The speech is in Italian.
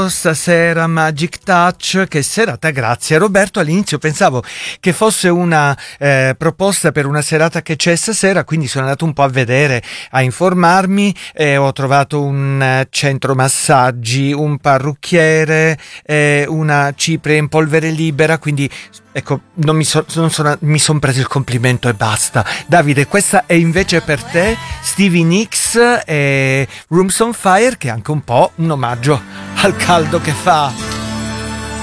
Roberto, stasera Magic Touch, che serata, grazie Roberto. All'inizio pensavo che fosse una proposta per una serata che c'è stasera, quindi sono andato un po' a vedere, a informarmi, ho trovato un centro massaggi, un parrucchiere, una cipria in polvere libera, quindi ecco, mi son preso il complimento e basta. Davide, questa è invece per te Stevie Nicks e Rooms on Fire, che è anche un po' un omaggio al caldo che fa.